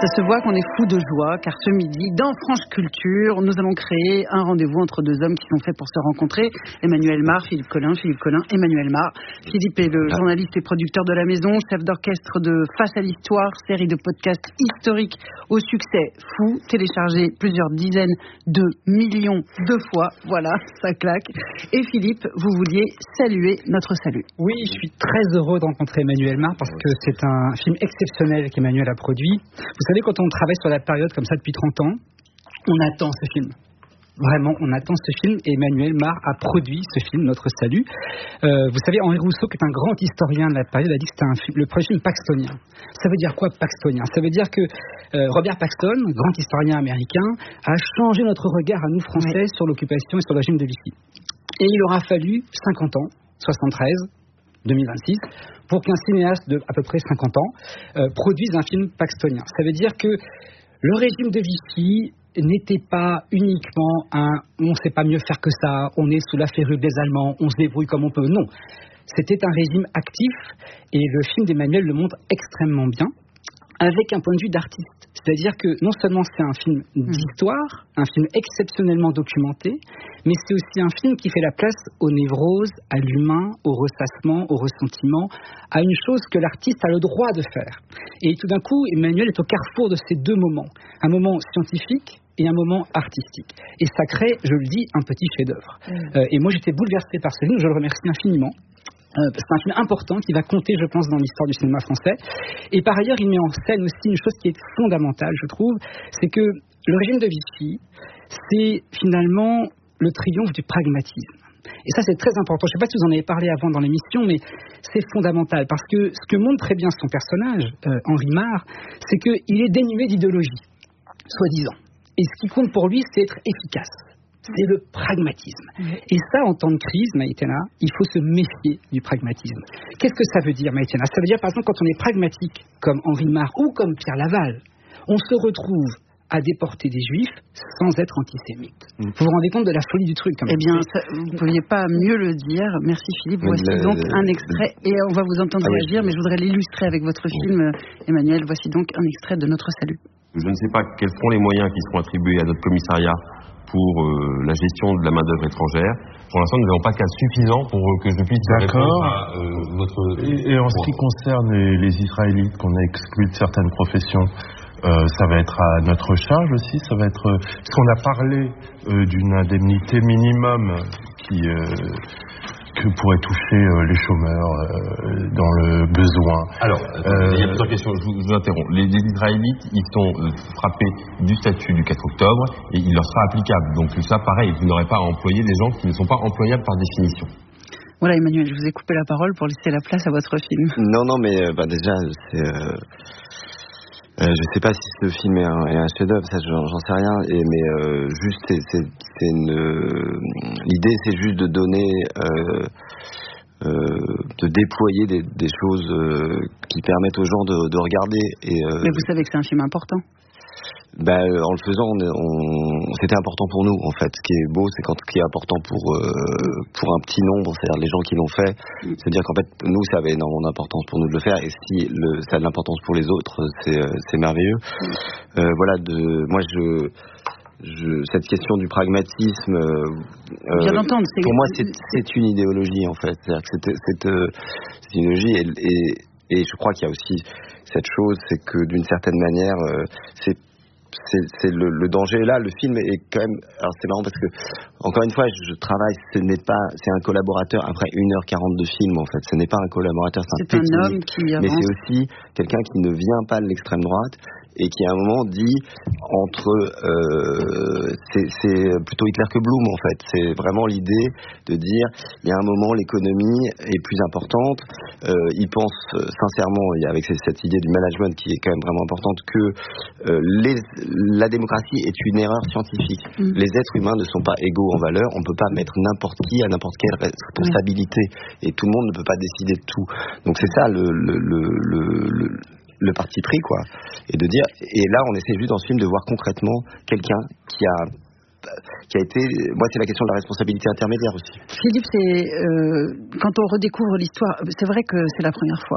Ça se voit qu'on est fou de joie, car ce midi, dans France Culture, nous allons créer un rendez-vous entre deux hommes qui sont faits pour se rencontrer. Emmanuel Mar, Philippe Collin, Emmanuel Mar. Philippe est le journaliste et producteur de la maison, chef d'orchestre de Face à l'Histoire, série de podcasts historiques au succès fou, téléchargé plusieurs dizaines de millions de fois. Voilà, ça claque. Et Philippe, vous vouliez saluer notre salut. Oui, je suis très heureux de rencontrer Emmanuel Mar parce que c'est un film exceptionnel qu'Emmanuel a produit. Vous savez, quand on travaille sur la période comme ça depuis 30 ans, on attend ce film. Vraiment, on attend ce film et Emmanuel Mar a produit ce film, Notre Salut. Vous savez, Henri Rousseau, qui est un grand historien de la période, a dit que c'était le premier film paxtonien. Ça veut dire quoi, paxtonien? Ça veut dire que Robert Paxton, grand historien américain, a changé notre regard à nous Français sur l'occupation et sur le régime de Vichy. Et il aura fallu 50 ans, 73, 2026, pour qu'un cinéaste de à peu près 50 ans produise un film paxtonien. Ça veut dire que le régime de Vichy n'était pas uniquement on ne sait pas mieux faire que ça, on est sous la férule des Allemands, on se débrouille comme on peut. Non, c'était un régime actif et le film d'Emmanuel le montre extrêmement bien, avec un point de vue d'artiste. C'est-à-dire que non seulement c'est un film d'histoire, un film exceptionnellement documenté, mais c'est aussi un film qui fait la place aux névroses, à l'humain, au ressassement, au ressentiment, à une chose que l'artiste a le droit de faire. Et tout d'un coup, Emmanuel est au carrefour de ces deux moments. Un moment scientifique et un moment artistique. Et ça crée, je le dis, un petit chef-d'œuvre. Et moi, j'étais bouleversé par ce film, je le remercie infiniment. C'est un film important qui va compter, je pense, dans l'histoire du cinéma français. Et par ailleurs, il met en scène aussi une chose qui est fondamentale, je trouve, c'est que le régime de Vichy, c'est finalement le triomphe du pragmatisme. Et ça, c'est très important. Je ne sais pas si vous en avez parlé avant dans l'émission, mais c'est fondamental. Parce que ce que montre très bien son personnage, Henri Mar, c'est qu'il est dénué d'idéologie, soi-disant. Et ce qui compte pour lui, c'est être efficace. C'est le pragmatisme. Et ça, en temps de crise, Maïtena, il faut se méfier du pragmatisme. Qu'est-ce que ça veut dire, Maïtena? Ça veut dire, par exemple, quand on est pragmatique, comme Henri Mar ou comme Pierre Laval, on se retrouve à déporter des juifs sans être antisémite. Vous vous rendez compte de la folie du truc, quand même? Eh bien, vous ne pouviez pas mieux le dire. Merci Philippe. Voici donc un extrait, et on va vous entendre réagir, mais je voudrais l'illustrer avec votre film, Emmanuel. Voici donc un extrait de Notre Salut. Je ne sais pas quels sont les moyens qui seront attribués à notre commissariat pour la gestion de la main-d'œuvre étrangère. Pour l'instant, nous n'avons pas de cas suffisant pour que je puisse répondre à votre... Et en ce qui concerne les Israélites qu'on a exclus de certaines professions, ça va être à notre charge aussi. Ça va être... Parce qu'on a parlé d'une indemnité minimum que pourraient toucher les chômeurs dans le besoin. Alors, il y a plusieurs questions, je vous interromps. Les Israélites, ils sont frappés du statut du 4 octobre et il leur sera applicable. Donc ça, pareil, vous n'aurez pas à employer des gens qui ne sont pas employables par définition. Voilà, Emmanuel, je vous ai coupé la parole pour laisser la place à votre film. Non, mais déjà, c'est... je sais pas si ce film est un chef-d'œuvre, ça j'en sais rien. Mais juste, c'est l'idée, c'est juste de donner, de déployer des choses qui permettent aux gens de regarder. Mais vous savez que c'est un film important. En le faisant, c'était important pour nous en fait. Ce qui est beau, c'est quand ce qui est important pour un petit nombre, c'est-à-dire les gens qui l'ont fait. C'est-à-dire qu'en fait, nous, ça avait énormément d'importance pour nous de le faire, et si ça a de l'importance pour les autres, c'est merveilleux. Moi, cette question du pragmatisme, pour moi, c'est une idéologie en fait. C'est-à-dire que c'est une idéologie, et je crois qu'il y a aussi cette chose, c'est que d'une certaine manière, c'est le danger là. Le film est quand même, alors c'est marrant parce que encore une fois, je travaille, c'est un collaborateur après 1h40 de film en fait. Ce n'est pas un collaborateur, c'est un homme qui avance. Mais c'est aussi quelqu'un qui ne vient pas de l'extrême droite et qui à un moment dit c'est plutôt Hitler que Blum en fait. C'est vraiment l'idée de dire il y a un moment l'économie est plus importante. Il pense sincèrement, avec cette idée du management qui est quand même vraiment importante, que la démocratie est une erreur scientifique. Les êtres humains ne sont pas égaux en valeur. On ne peut pas mettre n'importe qui à n'importe quelle responsabilité, et tout le monde ne peut pas décider de tout. Donc c'est ça le parti pris, quoi. Et de dire, et là on essaie juste dans ce film de voir concrètement quelqu'un qui a été... Moi, c'est la question de la responsabilité intermédiaire aussi. Philippe, quand on redécouvre l'histoire, c'est vrai que c'est la première fois.